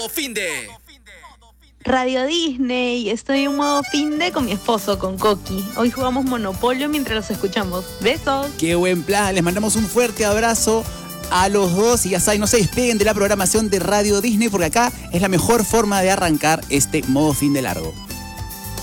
modo finde. Radio Disney, estoy en modo finde con mi esposo, con Coqui. Hoy jugamos Monopolio mientras los escuchamos. ¡Besos! ¡Qué buen plan! Les mandamos un fuerte abrazo a los dos y ya saben, no se despeguen de la programación de Radio Disney porque acá es la mejor forma de arrancar este modo fin de largo.